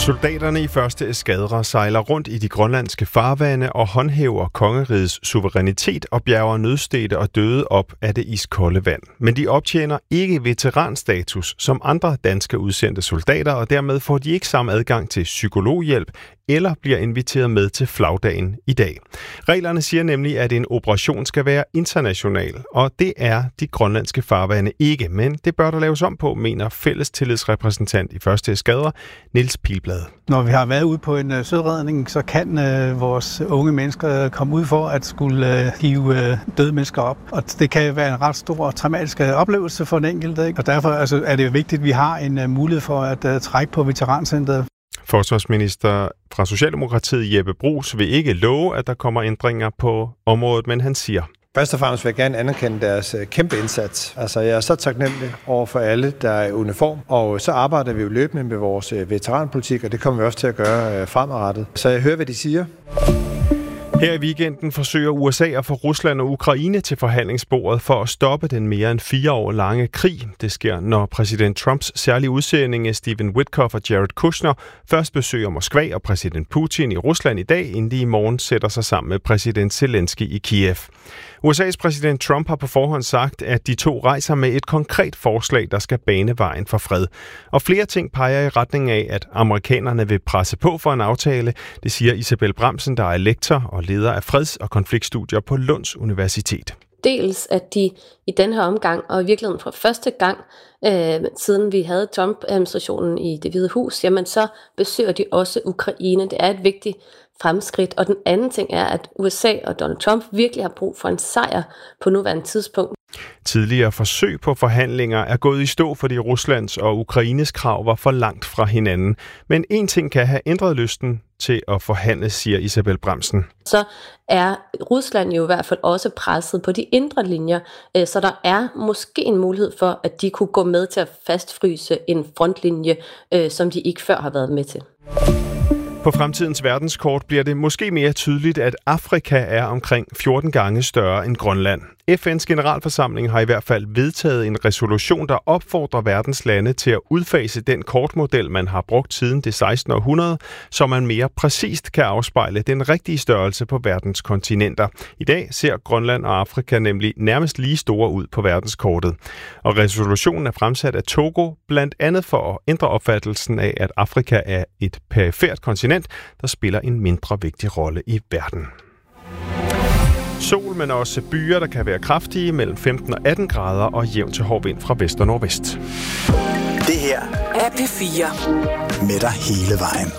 Soldaterne i 1. eskadre sejler rundt i de grønlandske farvande og håndhæver kongerigets suverænitet og bjerger nødstedte og døde op af det iskolde vand. Men de optjener ikke veteranstatus som andre danske udsendte soldater, og dermed får de ikke samme adgang til psykologhjælp eller bliver inviteret med til flagdagen i dag. Reglerne siger nemlig, at en operation skal være international, og det er de grønlandske farvande ikke, men det bør der laves om på, mener fælles tillidsrepræsentant i 1. eskadre, Niels Pilblad. Når vi har været ude på en søredning, så kan vores unge mennesker komme ud for at skulle hive døde mennesker op. Og det kan være en ret stor og traumatisk oplevelse for den enkelte, ikke? Og derfor er det vigtigt, at vi har en mulighed for at trække på veterancentret. Forsvarsminister fra Socialdemokratiet Jeppe Bruus vil ikke love, at der kommer ændringer på området, men han siger: Først og fremmest vil jeg gerne anerkende deres kæmpe indsats. Altså, jeg er så taknemmelig over for alle, der er i uniform, og så arbejder vi jo løbende med vores veteranpolitik, og det kommer vi også til at gøre fremadrettet. Så jeg hører, hvad de siger. Her i weekenden forsøger USA at få Rusland og Ukraine til forhandlingsbordet for at stoppe den mere end 4 år lange krig. Det sker, når præsident Trumps særlige udsendinge Stephen Witkoff og Jared Kushner først besøger Moskva og præsident Putin i Rusland i dag, inden de i morgen sætter sig sammen med præsident Zelensky i Kiev. USA's præsident Trump har på forhånd sagt, at de to rejser med et konkret forslag, der skal bane vejen for fred. Og flere ting peger i retning af, at amerikanerne vil presse på for en aftale. Det siger Isabel Bramsen, der er lektor og leder af freds- og konfliktstudier på Lunds Universitet. Dels at de i den her omgang, og i virkeligheden for første gang, siden vi havde Trump-administrationen i Det Hvide Hus, jamen så besøger de også Ukraine. Det er et vigtigt fremskridt. Og den anden ting er, at USA og Donald Trump virkelig har brug for en sejr på nuværende tidspunkt. Tidligere forsøg på forhandlinger er gået i stå, fordi Ruslands og Ukraines krav var for langt fra hinanden. Men en ting kan have ændret lysten til at forhandle, siger Isabel Bramsen. Så er Rusland jo i hvert fald også presset på de indre linjer, så der er måske en mulighed for, at de kunne gå med til at fastfryse en frontlinje, som de ikke før har været med til. På fremtidens verdenskort bliver det måske mere tydeligt, at Afrika er omkring 14 gange større end Grønland. FN's generalforsamling har i hvert fald vedtaget en resolution, der opfordrer verdens lande til at udfase den kortmodel, man har brugt siden det 16. århundrede, så man mere præcist kan afspejle den rigtige størrelse på verdens kontinenter. I dag ser Grønland og Afrika nemlig nærmest lige store ud på verdenskortet. Og resolutionen er fremsat af Togo, blandt andet for at ændre opfattelsen af, at Afrika er et perifert kontinent, der spiller en mindre vigtig rolle i verden. Sol, men også byer, der kan være kraftige, mellem 15 og 18 grader og jævn til hård vind fra vest og nordvest. Det her er P4 med dig hele vejen.